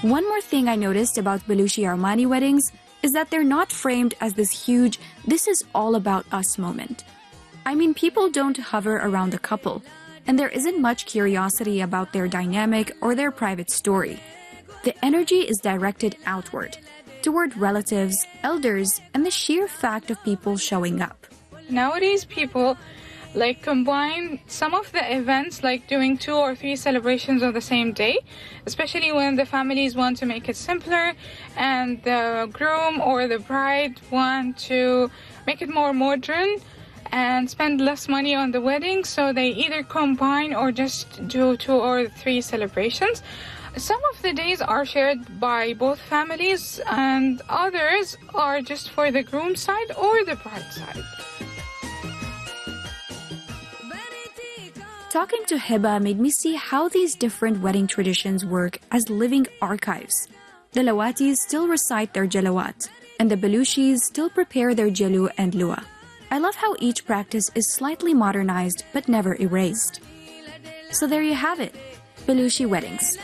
One more thing I noticed about Belushi Armani weddings is that they're not framed as this huge, this is all about us moment. I mean, people don't hover around the couple, and there isn't much curiosity about their dynamic or their private story. The energy is directed outward, toward relatives, elders, and the sheer fact of people showing up. Nowadays, people combine some of the events, like doing 2 or 3 celebrations on the same day, especially when the families want to make it simpler and the groom or the bride want to make it more modern and spend less money on the wedding, so they either combine or just do 2 or 3 celebrations. Some of the days are shared by both families and others are just for the groom side or the bride side. Talking to Hiba made me see how these different wedding traditions work as living archives. The Lawatis still recite their jalawat, and the Belushis still prepare their jalu and lua. I love how each practice is slightly modernized but never erased. So there you have it, Belushi weddings.